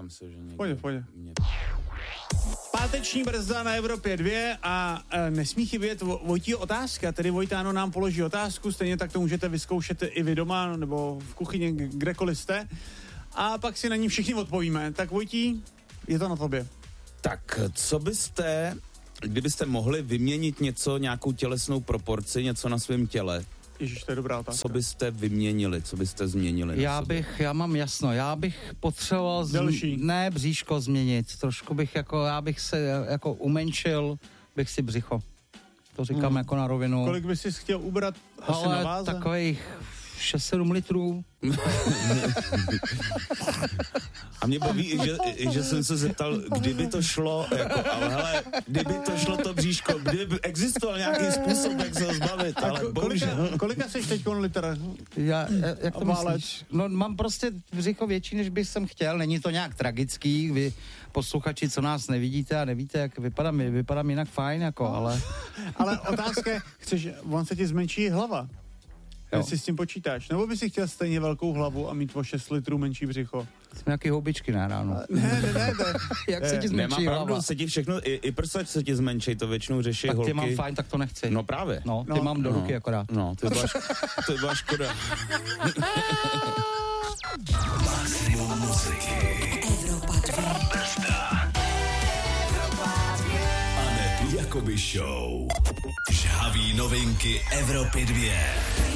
myslel, že někdo... Pojď. Páteční brzda na Evropě 2 a nesmí chybět Vojtího otázka, tedy Vojtáno nám položí otázku, stejně tak to můžete vyzkoušet i vy doma nebo v kuchyni, kdekoliv jste, a pak si na ní všichni odpovíme. Tak Vojtí, je to na tobě. Tak, kdybyste mohli vyměnit něco, nějakou tělesnou proporci, něco na svém těle, Ježiš, to je dobrá otázka. co byste vyměnili, co byste změnili? Já mám jasno, já bych potřeboval bříško změnit, trošku bych já bych se jako umenšil, bych si břicho. To říkám jako na rovinu. Kolik bys si chtěl ubrat asi na váze? Takových 6-7 litrů. A mě baví, že jsem se zeptal, kdyby to šlo, ale hele, kdyby to šlo to bříško, kdyby existoval nějaký způsob, jak se ho zbavit, ale bohužel. Kolika seš teď litr? Jak to myslíš? No mám prostě břicho větší, než bych jsem chtěl, není to nějak tragický, vy posluchači, co nás nevidíte a nevíte, jak vypadám jinak fajn, ale... Ale otázka je, on se ti zmenší hlava. Jestli s tím počítáš. Nebo by si chtěl stejně velkou hlavu a mít o 6 litrů menší břicho? Jsme nějaký houbičky na ráno. Ne. Jak se ti zmenší hlava? Pravdu, se ti všechno, i prsa se ti zmenší, to většinou řeší tak holky. Tak ty mám fajn, tak to nechci. No právě. Ty mám do ruky akorát. No, to by byla škoda. Maximum muziky. Evropa 2. Brzda. Anety Jakoby Show. Žhaví novinky Evropy 2.